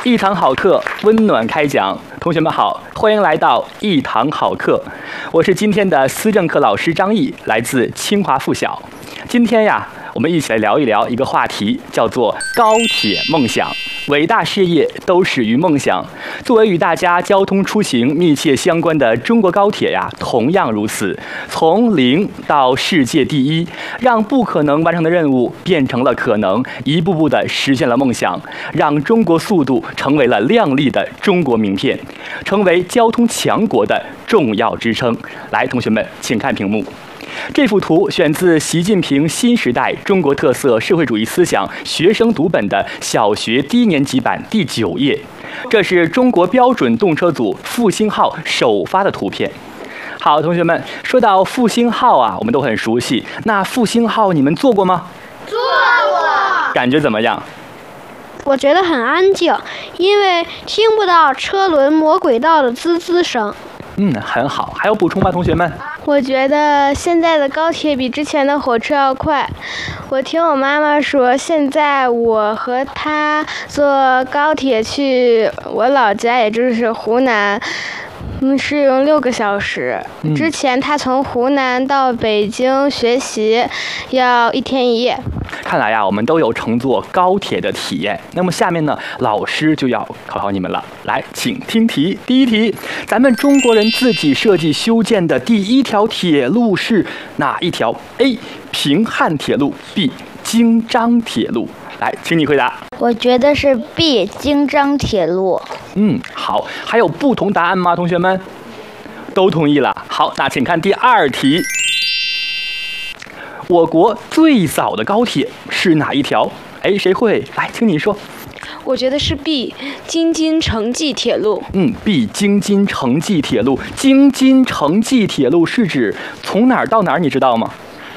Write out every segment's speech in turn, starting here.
一堂好课，温暖开讲。同学们好，欢迎来到一堂好课。我是今天的思政课老师张毅，来自清华附小。今天呀，我们一起来聊一聊一个话题，叫做高铁梦想。伟大事业都始于梦想。作为与大家交通出行密切相关的中国高铁呀，同样如此。从零到世界第一，让不可能完成的任务变成了可能，一步步地实现了梦想，让中国速度成为了亮丽的中国名片，成为交通强国的重要支撑。来，同学们，请看屏幕。这幅图选自习近平新时代中国特色社会主义思想学生读本的小学低年级版第9页，这是中国标准动车组复兴号首发的图片。好，同学们，说到复兴号啊，我们都很熟悉。那复兴号你们坐过吗？ 坐过。 感觉怎么样？ 我觉得很安静，因为听不到车轮磨轨道的滋滋声。 很好。还有补充吗，同学们？ 我觉得现在的高铁比之前的火车要快。我听我妈妈说，现在我和她坐高铁去我老家，也就是湖南，是用6个小时。之前她从湖南到北京学习，要1天1夜。 看来呀，我们都有乘坐高铁的体验。那么下面呢，老师就要考考你们了。来，请听题。第一题，咱们中国人自己设计修建的第一条铁路是哪一条 ？A. 平汉铁路 B. 京张铁路。来，请你回答。 我觉得是 B. 京张铁路。 好。还有不同答案吗？同学们都同意了。好，那请看第二题。我国最早的高铁是哪一条？谁会？来，请你说。 我觉得是 B. 京津城际铁路。 B. 京津城际铁路。京津城际铁路是指从哪儿到哪儿？你知道吗？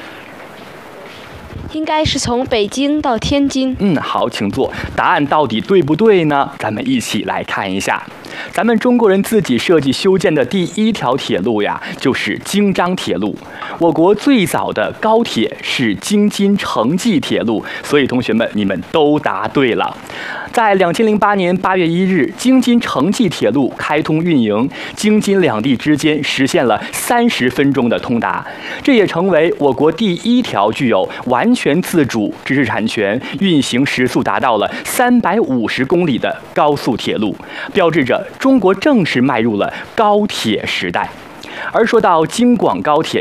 应该是从北京到天津。 好，请坐。答案到底对不对呢？咱们一起来看一下。咱们中国人自己设计修建的第一条铁路呀，就是京张铁路。我国最早的高铁是京津城际铁路，所以同学们你们都答对了。在2008年8月1日，京津城际铁路开通运营，京津两地之间实现了30分钟的通达，这也成为我国第一条具有完全自主知识产权、运行时速达到了350公里的高速铁路，标志着中国正式迈入了高铁时代。而说到京广高铁